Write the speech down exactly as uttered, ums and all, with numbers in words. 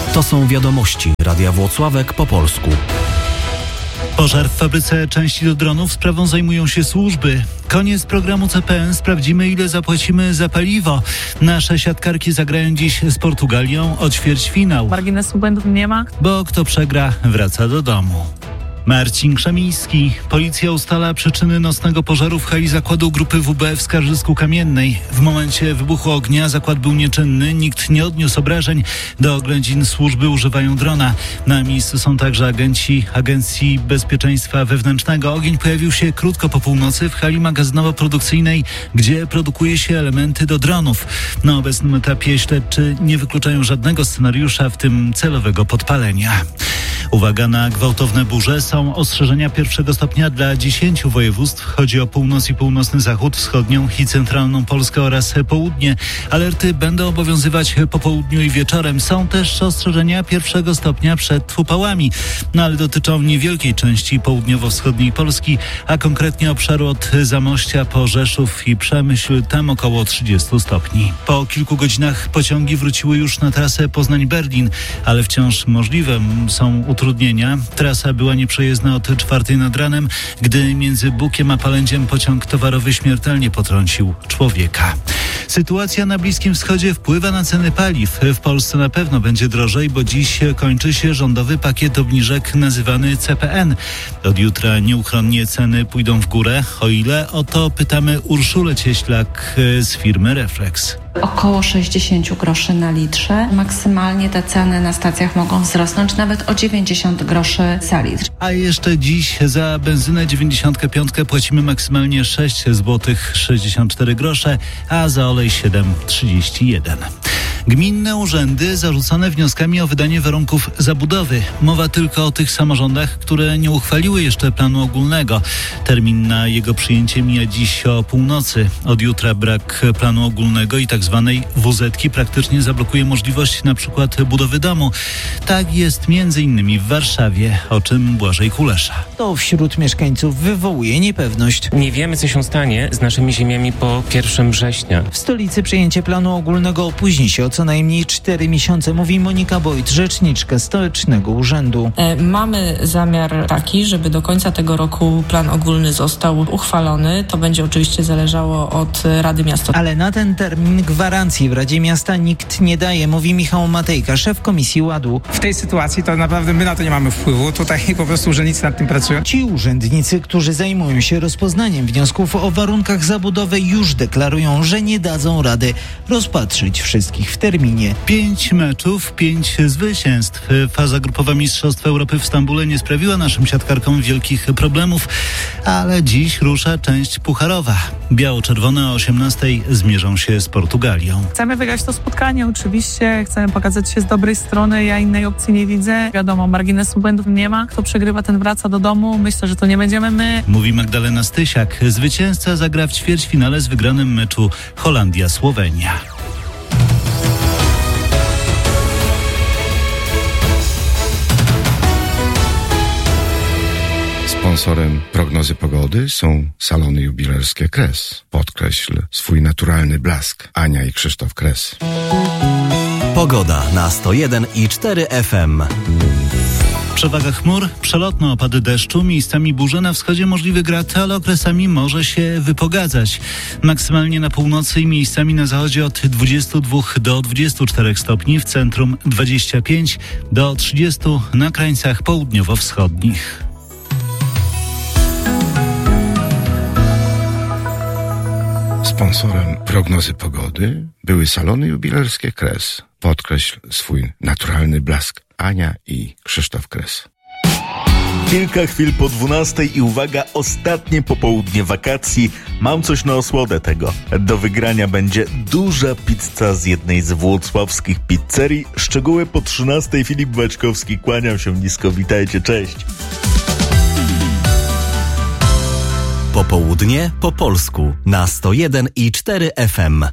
To są wiadomości Radia Włocławek po polsku. Pożar w fabryce części do dronów. Sprawą zajmują się służby. Koniec programu C P N. Sprawdzimy, ile zapłacimy za paliwo. Nasze siatkarki zagrają dziś z Portugalią o ćwierćfinał. Marginesu błędów nie ma. Bo kto przegra, wraca do domu. Marcin Krzemiński. Policja ustala przyczyny nocnego pożaru w hali zakładu grupy W B w Skarżysku-Kamiennej. W momencie wybuchu ognia zakład był nieczynny, nikt nie odniósł obrażeń. Do oględzin służby używają drona. Na miejscu są także agenci Agencji Bezpieczeństwa Wewnętrznego. Ogień pojawił się krótko po północy w hali magazynowo-produkcyjnej, gdzie produkuje się elementy do dronów. Na obecnym etapie śledczy nie wykluczają żadnego scenariusza, w tym celowego podpalenia. Uwaga na gwałtowne burze. Są ostrzeżenia pierwszego stopnia dla dziesięciu województw. Chodzi o północ i północny zachód, wschodnią i centralną Polskę oraz południe. Alerty będą obowiązywać po południu i wieczorem. Są też ostrzeżenia pierwszego stopnia przed upałami, no ale dotyczą niewielkiej części południowo-wschodniej Polski, a konkretnie obszaru od Zamościa po Rzeszów i Przemyśl, tam około trzydziestu stopni. Po kilku godzinach pociągi wróciły już na trasę Poznań-Berlin, ale wciąż możliwe są utrudnienia. Trasa była nieprzejezdna od czwartej nad ranem, gdy między Bukiem a Palędziem pociąg towarowy śmiertelnie potrącił człowieka. Sytuacja na Bliskim Wschodzie wpływa na ceny paliw. W Polsce na pewno będzie drożej, bo dziś kończy się rządowy pakiet obniżek nazywany C P N. Od jutra nieuchronnie ceny pójdą w górę. O ile? O to pytamy Urszulę Cieślak z firmy Reflex. Około sześćdziesiąt groszy na litrze. Maksymalnie te ceny na stacjach mogą wzrosnąć nawet o dziewięćdziesiąt groszy za litr. A jeszcze dziś za benzynę dziewięćdziesiąt pięć płacimy maksymalnie sześć złotych sześćdziesiąt cztery grosze, a za olej siedem złotych trzydzieści jeden. Gminne urzędy zarzucone wnioskami o wydanie warunków zabudowy. Mowa tylko o tych samorządach, które nie uchwaliły jeszcze planu ogólnego. Termin na jego przyjęcie mija dziś o północy. Od jutra brak planu ogólnego i tak zwanej W Z-ki praktycznie zablokuje możliwość na przykład budowy domu. Tak jest między innymi w Warszawie, o czym Błażej Kulesza. To wśród mieszkańców wywołuje niepewność. Nie wiemy, co się stanie z naszymi ziemiami po pierwszego września. W stolicy przyjęcie planu ogólnego opóźni się o co najmniej cztery miesiące, mówi Monika Bojt, rzeczniczka Stołecznego Urzędu. E, mamy zamiar taki, żeby do końca tego roku plan ogólny został uchwalony. To będzie oczywiście zależało od Rady Miasta. Ale na ten termin gwarancji w Radzie Miasta nikt nie daje, mówi Michał Matejka, szef Komisji Ładu. W tej sytuacji to naprawdę my na to nie mamy wpływu. Tutaj po prostu urzędnicy nad tym pracują. Ci urzędnicy, którzy zajmują się rozpoznaniem wniosków o warunkach zabudowy, już deklarują, że nie dadzą rady rozpatrzyć wszystkich w terminie. Pięć meczów, pięć zwycięstw. Faza grupowa Mistrzostw Europy w Stambule nie sprawiła naszym siatkarkom wielkich problemów, ale dziś rusza część pucharowa. Biało-czerwone o osiemnastej zmierzą się z Portugalią. Chcemy wygrać to spotkanie, oczywiście. Chcemy pokazać się z dobrej strony. Ja innej opcji nie widzę. Wiadomo, marginesu błędów nie ma. Kto przegrywa, ten wraca do domu. Myślę, że to nie będziemy my. Mówi Magdalena Stysiak. Zwycięzca zagra w ćwierćfinale z wygranym meczu Holandia-Słowenia. Sponsorem prognozy pogody są salony jubilerskie Kres. Podkreśl swój naturalny blask. Ania i Krzysztof Kres. Pogoda na sto jeden i cztery F M. Przewaga chmur, przelotne opady deszczu, miejscami burze, na wschodzie możliwy grad, ale okresami może się wypogadzać. Maksymalnie na północy i miejscami na zachodzie od dwudziestu dwóch do dwudziestu czterech stopni, w centrum dwadzieścia pięć do trzydziestu, na krańcach południowo-wschodnich. Sponsorem prognozy pogody były salony jubilerskie Kres. Podkreśl swój naturalny blask. Ania i Krzysztof Kres. Kilka chwil po dwunastej i uwaga, ostatnie popołudnie wakacji. Mam coś na osłodę tego. Do wygrania będzie duża pizza z jednej z włocławskich pizzerii. Szczegóły po trzynastej. Filip Baćkowski, kłaniam się nisko, witajcie, cześć. Popołudnie po polsku na sto jeden i cztery F M.